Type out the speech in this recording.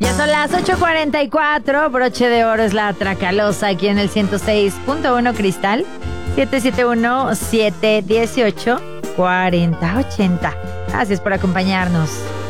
Ya son las 8:44, broche de oro es la Tracalosa aquí en el 106.1 Cristal, 771-718-4080. Gracias por acompañarnos.